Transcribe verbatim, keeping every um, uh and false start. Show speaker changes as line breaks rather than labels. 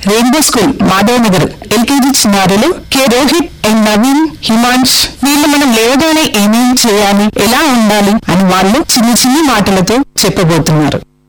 Rainbow school Madhav Nagar LKG చిన్నారులు K Rohit and Naveen Himansh వీళ్ళు మనం లేవగానే ఏమేం చేయాలి, ఎలా ఉండాలి అని వాళ్ళు చిన్ని చిన్ని మాటలతో చెప్పబోతున్నారు.